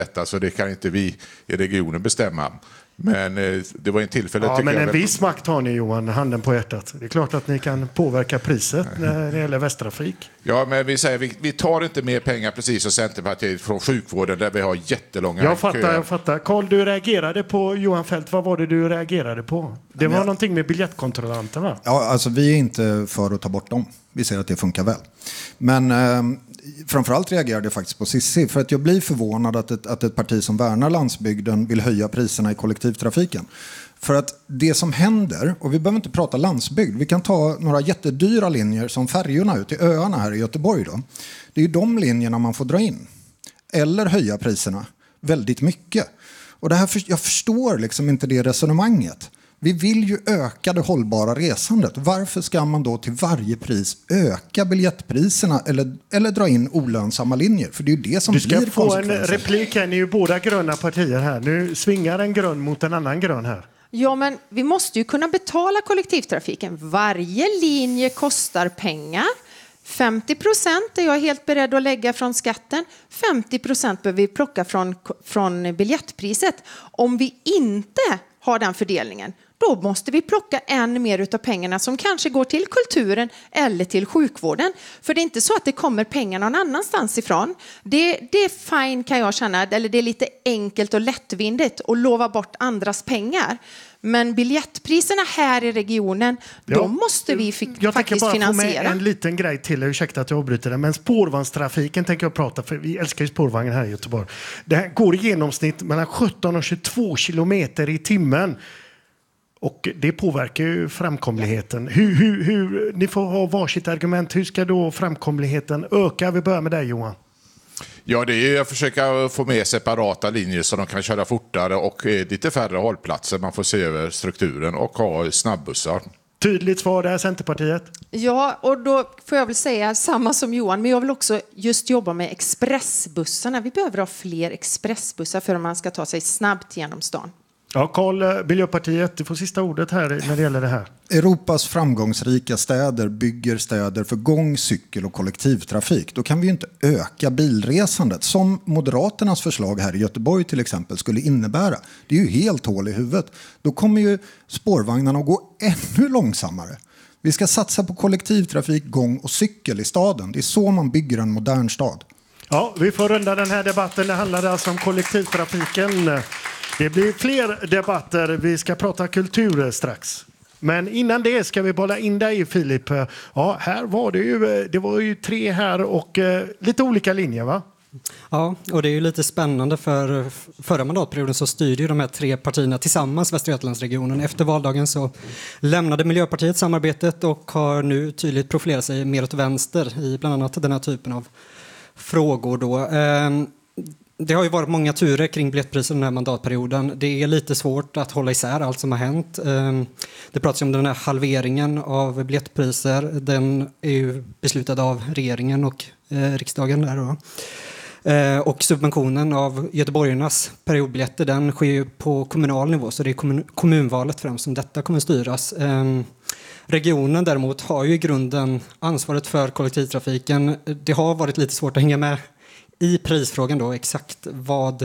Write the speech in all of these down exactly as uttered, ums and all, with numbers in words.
detta, så det kan inte vi i regionen bestämma. Men eh, det var en tillfälle... Ja, men jag, en viss makt har ni, Johan, handen på hjärtat. Det är klart att ni kan påverka priset när det gäller Västtrafik. Ja, men vi säger vi, vi tar inte mer pengar precis som Centerpartiet från sjukvården där vi har jättelånga Jag fattar, köer. jag fattar. Carl, du reagerade på Johan Fält. Vad var det du reagerade på? Det var jag... någonting med biljettkontrollanterna. Ja, alltså vi är inte för att ta bort dem. Vi ser att det funkar väl. Men eh, framförallt reagerade jag faktiskt på Sissi. För att jag blir förvånad att ett, att ett parti som värnar landsbygden vill höja priserna i kollektivtrafiken. För att det som händer, och vi behöver inte prata landsbygd, vi kan ta några jättedyra linjer som färjorna ut till öarna här i Göteborg då. Det är ju de linjerna man får dra in. Eller höja priserna väldigt mycket. Och det här, jag förstår liksom inte det resonemanget. Vi vill ju öka det hållbara resandet. Varför ska man då till varje pris öka biljettpriserna eller, eller dra in olönsamma linjer? För det är ju det som blir konsekvensen. Du ska få en replik här. Ni är ju båda gröna partier här. Nu svingar en grön mot en annan grön här. Ja, men vi måste ju kunna betala kollektivtrafiken. Varje linje kostar pengar. femtio procent är jag helt beredd att lägga från skatten. femtio procent behöver vi plocka från, från biljettpriset. Om vi inte har den fördelningen, då måste vi plocka än mer utav pengarna som kanske går till kulturen eller till sjukvården. För det är inte så att det kommer pengar någon annanstans ifrån. Det, det är fine, kan jag känna, eller det är lite enkelt och lättvindigt att lova bort andras pengar. Men biljettpriserna här i regionen, ja, de måste vi fi- jag faktiskt bara finansiera. Jag en liten grej till, ursäkta att jag avbryter det, men spårvagnstrafiken tänker jag prata, för vi älskar ju spårvagnen här i Göteborg. Det här går i genomsnitt mellan sjutton och tjugotvå kilometer i timmen. Och det påverkar ju framkomligheten. Hur, hur, hur, ni får ha varsitt argument. Hur ska då framkomligheten öka? Vi börjar med dig, Johan. Ja, det är ju att försöka få med separata linjer så de kan köra fortare och lite färre hållplatser. Man får se över strukturen och ha snabbbussar. Tydligt svar där, Centerpartiet. Ja, och då får jag väl säga samma som Johan, men jag vill också just jobba med expressbussarna. Vi behöver ha fler expressbussar för att man ska ta sig snabbt genom stan. Ja, Carl, Miljöpartiet, du får sista ordet här när det gäller det här. Europas framgångsrika städer bygger städer för gång, cykel och kollektivtrafik. Då kan vi ju inte öka bilresandet som Moderaternas förslag här i Göteborg till exempel skulle innebära. Det är ju helt hål i huvudet. Då kommer ju spårvagnarna att gå ännu långsammare. Vi ska satsa på kollektivtrafik, gång och cykel i staden. Det är så man bygger en modern stad. Ja, vi får runda den här debatten. Det handlar alltså om kollektivtrafiken. Det blir fler debatter. Vi ska prata kultur strax. Men innan det ska vi bolla in dig, Filip. Ja, här var det ju, det var ju tre här och eh, lite olika linjer, va? Ja, och det är ju lite spännande för förra mandatperioden så styrde ju de här tre partierna tillsammans Västra Götalandsregionen. Efter valdagen så lämnade Miljöpartiet samarbetet och har nu tydligt profilerat sig mer åt vänster i bland annat den här typen av frågor då. Ehm, Det har ju varit många turer kring biljettpriser den här mandatperioden. Det är lite svårt att hålla isär allt som har hänt. Det pratas om den här halveringen av biljettpriser. Den är ju beslutad av regeringen och riksdagen där då. Och subventionen av göteborgarnas periodbiljetter, den sker ju på kommunal nivå, så det är kommun- kommunvalet främst som detta kommer styras. Regionen däremot har ju i grunden ansvaret för kollektivtrafiken. Det har varit lite svårt att hänga med i prisfrågan då, exakt vad,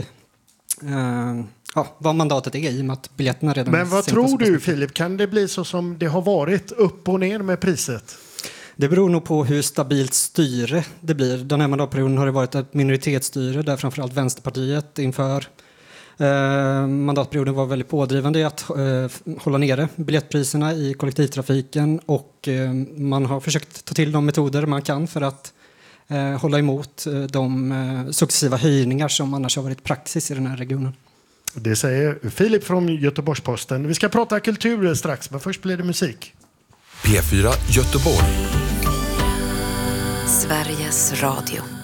eh, ja, vad mandatet är i och med att biljetterna redan... Men vad tror du, Filip? Kan det bli så som det har varit, upp och ner med priset? Det beror nog på hur stabilt styre det blir. Den här mandatperioden har det varit ett minoritetsstyre där framförallt Vänsterpartiet inför eh, mandatperioden var väldigt pådrivande i att eh, hålla nere biljettpriserna i kollektivtrafiken och eh, man har försökt ta till de metoder man kan för att Eh, hålla emot eh, de eh, successiva höjningar som annars har varit praxis i den här regionen. Det säger Filip från Göteborgs-Posten. Vi ska prata kultur strax, men först blir det musik. P fyra Göteborg. Sveriges Radio.